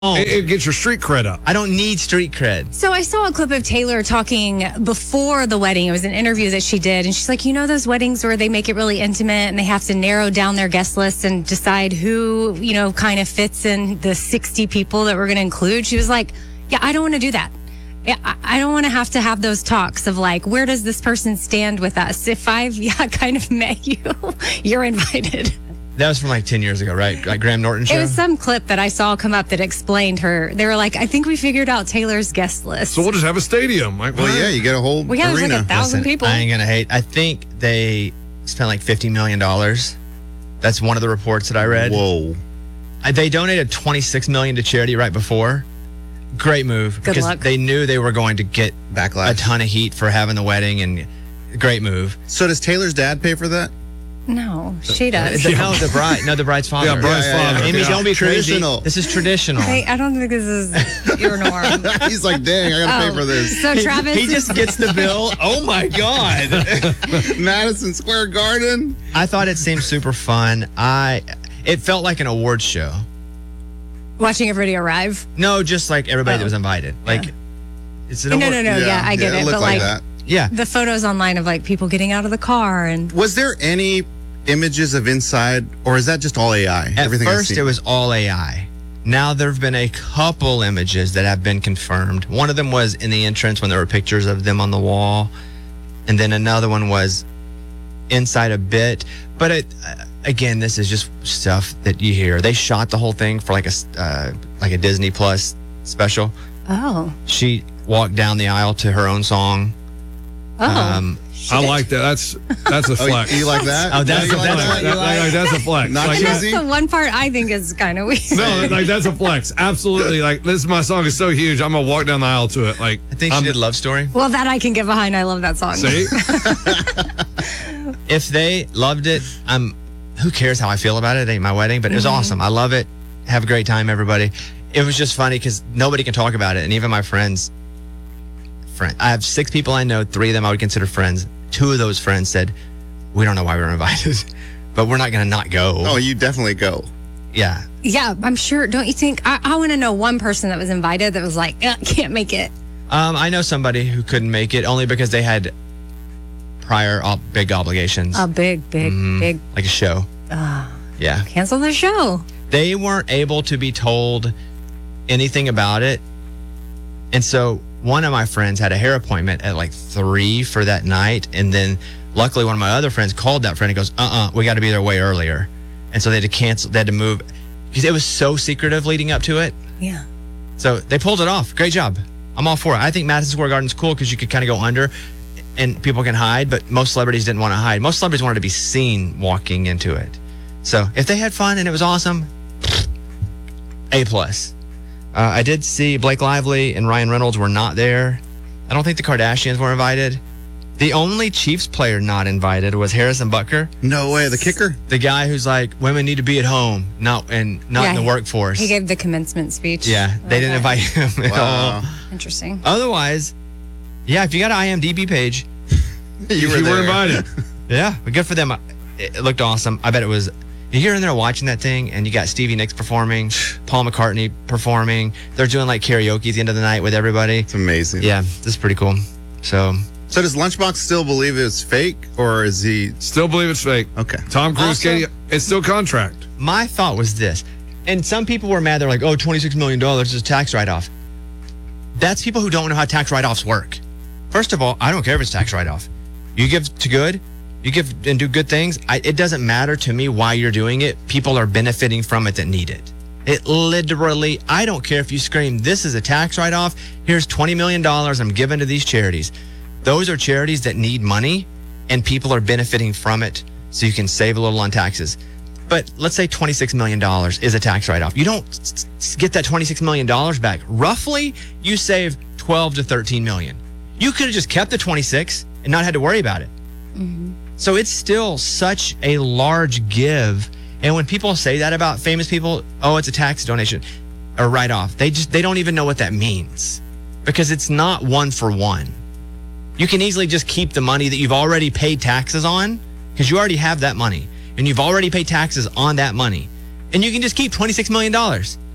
It gets your street cred up. I don't need street cred. So I saw a clip of Taylor talking before the wedding. It was an interview that she did. And she's like, you know, those weddings where they make it really intimate and they have to narrow down their guest list and decide who, you know, kind of fits in the 60 people that we're going to include. She was like, yeah, I don't want to do that. I don't want to have those talks of like, where does this person stand with us? If I've kind of met you, you're invited. That was from like 10 years ago, right? Like Graham Norton show? It was some clip that I saw come up that explained her. They were like, I think we figured out Taylor's guest list. So we'll just have a stadium. Like, well, yeah, you get a whole we got arena. Like 1,000 people. I ain't going to hate. I think they spent like $50 million. That's one of the reports that I read. Whoa. They donated $26 million to charity right before. Great move. Good because luck. They knew they were going to get Backlash. a ton of heat for having the wedding, and great move. So does Taylor's dad pay for that? No, she does. No, the bride. No, the bride's father. Yeah, bride's father. Amy, don't be crazy. Traditional. This is traditional. Hey, I don't think this is your norm. He's like, dang, I got to pay for this. So Travis, He just gets the bill. Oh my God. Madison Square Garden. I thought it seemed super fun. It felt like an awards show. watching everybody arrive. No, just like everybody that was invited. Like, it's an No, award. yeah, I get it. looked But like like that. Yeah. the photos online of like people getting out of the car and Was there any images of inside, or is that just all AI? At I've first, seen? it was all AI. Now there have been a couple images that have been confirmed. One of them was in the entrance when there were pictures of them on the wall, and then another one was inside a bit. But again, this is just stuff that you hear. They shot the whole thing for like a Disney Plus special. oh. She walked down the aisle to her own song. I like that. That's a flex. You like that? Oh, that's You like that's that? what you like. That's a flex. Not Like, cheesy. That's the one part I think is kind of weird. no, like that's a flex. Absolutely. Like this, my song is so huge. I'm gonna walk down the aisle to it. Like I think she did Love Story. Well, that I can get behind. I love that song. See, If they loved it, who cares how I feel about it? It ain't my wedding, but it was awesome. I love it. Have a great time, everybody. It was just funny because nobody can talk about it, and even my friends. I have 6 people I know. 3 of them I would consider friends. 2 of those friends said, "We don't know why we were invited, but we're not going to not go." Oh, you definitely go. Yeah. Yeah, I'm sure. Don't you think? I want to know one person that was invited that was like, can't make it. I know somebody who couldn't make it only because they had prior big obligations, A big, big, like a show. Yeah. cancel the show. They weren't able to be told anything about it. And so one of my friends had a hair appointment at like 3 for that night. And then luckily one of my other friends called that friend and goes, we got to be there way earlier. And so they had to cancel, they had to move because it was so secretive leading up to it. Yeah. So they pulled it off. Great job. I'm all for it. I think Madison Square Garden's cool because you could kind of go under and people can hide, but most celebrities didn't want to hide. Most celebrities wanted to be seen walking into it. So if they had fun and it was awesome, A+. I did see Blake Lively and Ryan Reynolds were not there. I don't think the Kardashians were invited. The only Chiefs player not invited was Harrison Butker, No way. The kicker? the guy who's like, women need to be at home, not in the workforce. He gave the commencement speech. Yeah, they didn't invite him at all. Wow. Interesting. Otherwise, yeah, if you got an IMDb page, You were you there. were invited. yeah, but good for them. It looked awesome. I bet it was. You're in there watching that thing, and you got Stevie Nicks performing, Paul McCartney performing. They're doing like karaoke at the end of the night with everybody. It's amazing. Yeah, this is pretty cool. So So does Lunchbox still believe it's fake, or is he... Still believe it's fake. Okay. Tom Cruise, Also- Katie, it's still contract. my thought was this, and some people were mad. They're like, "Oh, $26 million is a tax write-off." That's people who don't know how tax write-offs work. First of all, I don't care if it's tax write-off. You give to good, you give and do good things. It doesn't matter to me why you're doing it. People are benefiting from it that need it. It literally, I don't care if you scream, "This is a tax write-off. Here's $20 million I'm giving to these charities." Those are charities that need money, and people are benefiting from it, so you can save a little on taxes. But let's say $26 million is a tax write-off. You don't get that $26 million back. Roughly, you save 12 to 13 million. You could have just kept the 26 and not had to worry about it. So it's still such a large give. And when people say that about famous people, oh, it's a tax donation or write-off, they don't even know what that means because it's not one for one. You can easily just keep the money that you've already paid taxes on because you already have that money and you've already paid taxes on that money. And you can just keep $26 million.